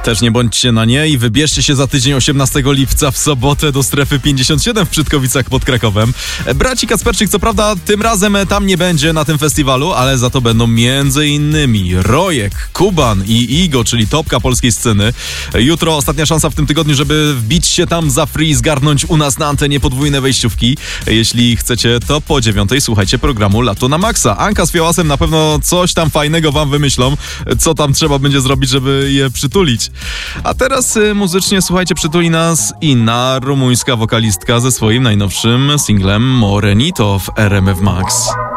Też nie bądźcie na nie i wybierzcie się za tydzień 18 lipca w sobotę do strefy 57 w Przytkowicach pod Krakowem. Braci Kacperczyk co prawda tym razem tam nie będzie na tym festiwalu, ale za to będą m.in. Rojek, Kuban i Igo, czyli topka polskiej sceny. Jutro ostatnia szansa w tym tygodniu, żeby wbić się tam za free i zgarnąć u nas na antenie podwójne wejściówki. Jeśli chcecie, to po 9 słuchajcie programu Lato na Maxa. Anka z Fiałasem na pewno coś tam fajnego wam wymyślą, co tam trzeba będzie zrobić, żeby je przytulić. A teraz muzycznie, słuchajcie, przytuli nas inna rumuńska wokalistka ze swoim najnowszym singlem Morenito w RMF Max.